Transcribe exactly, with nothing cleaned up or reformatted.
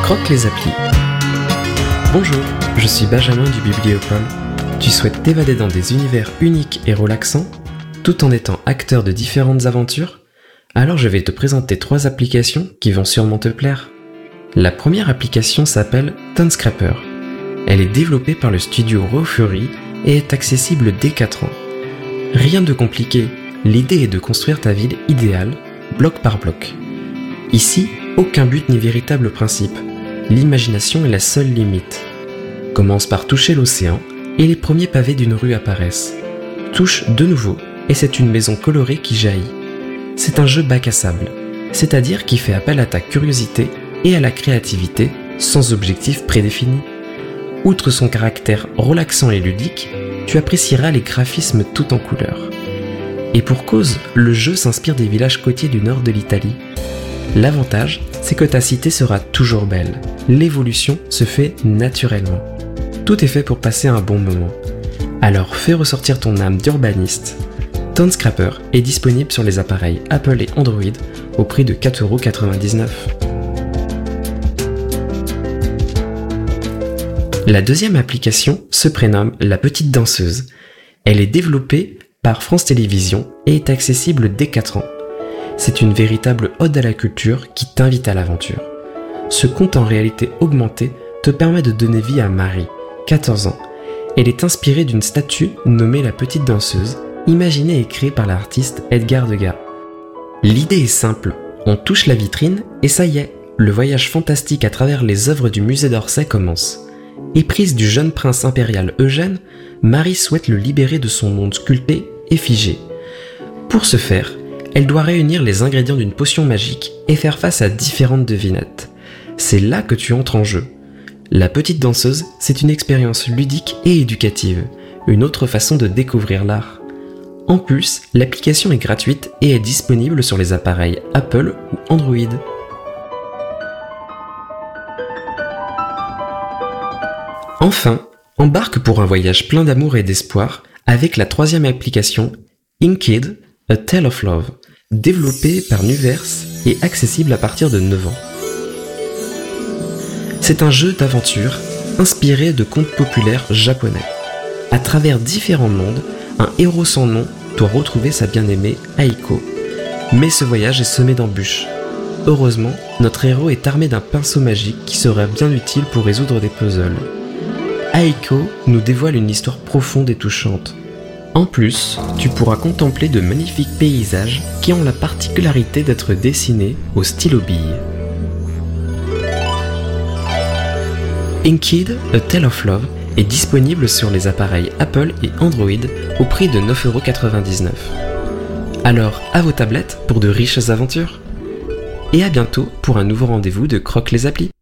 Croque les applis. Bonjour, je suis Benjamin du Bibliopole. Tu souhaites t'évader dans des univers uniques et relaxants, tout en étant acteur de différentes aventures? Alors je vais te présenter trois applications qui vont sûrement te plaire. La première application s'appelle Townscraper. Elle est développée par le studio Raw Fury et est accessible dès quatre ans. Rien de compliqué, l'idée est de construire ta ville idéale, bloc par bloc. Ici, aucun but ni véritable principe. L'imagination est la seule limite. Commence par toucher l'océan et les premiers pavés d'une rue apparaissent. Touche de nouveau et c'est une maison colorée qui jaillit. C'est un jeu bac à sable, c'est-à-dire qui fait appel à ta curiosité et à la créativité sans objectif prédéfini. Outre son caractère relaxant et ludique, tu apprécieras les graphismes tout en couleurs. Et pour cause, le jeu s'inspire des villages côtiers du nord de l'Italie. L'avantage, c'est que ta cité sera toujours belle. L'évolution se fait naturellement. Tout est fait pour passer un bon moment. Alors fais ressortir ton âme d'urbaniste. Townscraper est disponible sur les appareils Apple et Android au prix de quatre euros quatre-vingt-dix-neuf. La deuxième application se prénomme La Petite Danseuse. Elle est développée par France Télévisions et est accessible dès quatre ans. C'est une véritable ode à la culture qui t'invite à l'aventure. Ce conte en réalité augmentée te permet de donner vie à Marie, quatorze ans. Elle est inspirée d'une statue nommée La Petite Danseuse, imaginée et créée par l'artiste Edgar Degas. L'idée est simple, on touche la vitrine et ça y est, le voyage fantastique à travers les œuvres du musée d'Orsay commence. Éprise du jeune prince impérial Eugène, Marie souhaite le libérer de son monde sculpté et figé. Pour ce faire, elle doit réunir les ingrédients d'une potion magique et faire face à différentes devinettes. C'est là que tu entres en jeu. La Petite Danseuse, c'est une expérience ludique et éducative, une autre façon de découvrir l'art. En plus, l'application est gratuite et est disponible sur les appareils Apple ou Android. Enfin, embarque pour un voyage plein d'amour et d'espoir avec la troisième application Inked, A Tale of Love, développée par Nuverse et accessible à partir de neuf ans. C'est un jeu d'aventure inspiré de contes populaires japonais. À travers différents mondes, un héros sans nom doit retrouver sa bien-aimée Aiko. Mais ce voyage est semé d'embûches. Heureusement, notre héros est armé d'un pinceau magique qui sera bien utile pour résoudre des puzzles. Aiko nous dévoile une histoire profonde et touchante. En plus, tu pourras contempler de magnifiques paysages qui ont la particularité d'être dessinés au stylo bille. Inked, A Tale of Love est disponible sur les appareils Apple et Android au prix de neuf euros quatre-vingt-dix-neuf. Alors, à vos tablettes pour de riches aventures. Et à bientôt pour un nouveau rendez-vous de Croque les applis.